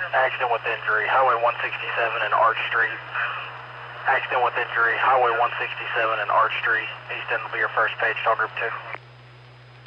Accident with injury, Highway 167 and Arch Street. Accident with injury, Highway 167 and Arch Street. Easton will be your first page, call group 2.